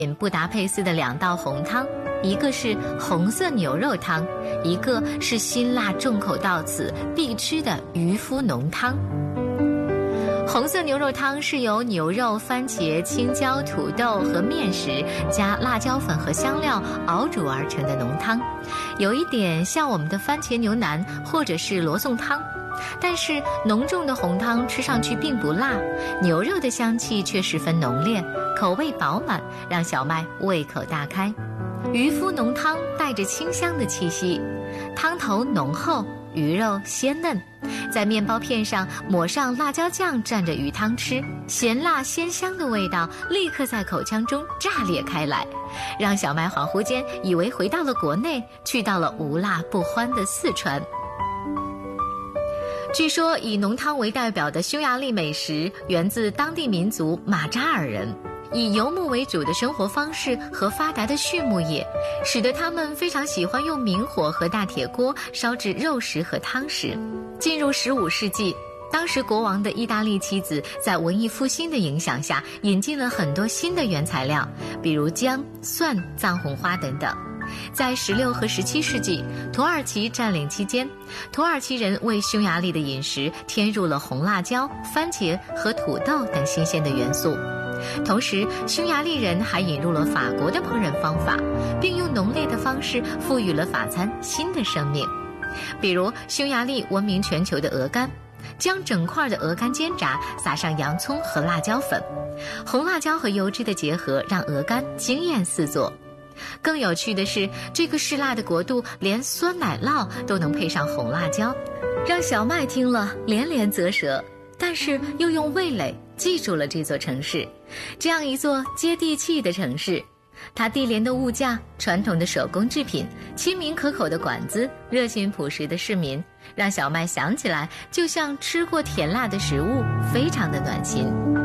布达佩斯的2道红汤，一个是红色牛肉汤，一个是辛辣重口到此必吃的渔夫浓汤。红色牛肉汤是由牛肉、番茄、青椒、土豆和面食加辣椒粉和香料熬煮而成的浓汤，有一点像我们的番茄牛腩或者是罗宋汤。但是浓重的红汤吃上去并不辣，牛肉的香气却十分浓烈，口味饱满，让小麦胃口大开。渔夫浓汤带着清香的气息，汤头浓厚，鱼肉鲜嫩，在面包片上抹上辣椒酱蘸着鱼汤吃，咸辣鲜香的味道立刻在口腔中炸裂开来，让小麦恍惚间以为回到了国内，去到了无辣不欢的四川。据说以浓汤为代表的匈牙利美食源自当地民族马扎尔人，以游牧为主的生活方式和发达的畜牧业，使得他们非常喜欢用明火和大铁锅烧制肉食和汤食。进入15世纪，当时国王的意大利妻子在文艺复兴的影响下，引进了很多新的原材料，比如姜、蒜、藏红花等等。在16和17世纪，土耳其占领期间，土耳其人为匈牙利的饮食添入了红辣椒、番茄和土豆等新鲜的元素。同时，匈牙利人还引入了法国的烹饪方法，并用浓烈的方式赋予了法餐新的生命。比如，匈牙利闻名全球的鹅肝，将整块的鹅肝煎炸，撒上洋葱和辣椒粉，红辣椒和油脂的结合让鹅肝惊艳四座。更有趣的是，这个嗜辣的国度连酸奶酪都能配上红辣椒，让小麦听了连连啧舌，但是又用味蕾记住了这座城市，这样一座接地气的城市。它低廉的物价、传统的手工制品、亲民可口的馆子、热情朴实的市民，让小麦想起来就像吃过甜辣的食物，非常的暖心。